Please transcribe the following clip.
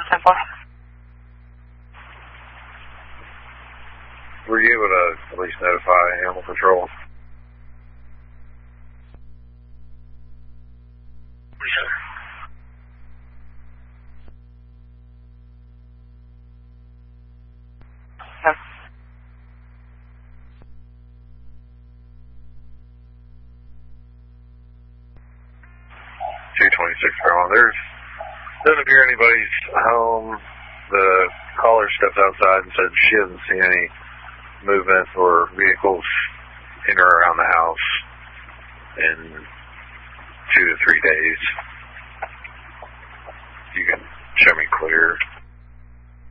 10-4. Were you able to at least notify Animal Control? Yes, sir. No. 226 Fairlawn. There's doesn't appear anybody's home. The caller stepped outside and said she hasn't seen any movement or vehicles in or around the house in 2 to 3 days. You can show me clear.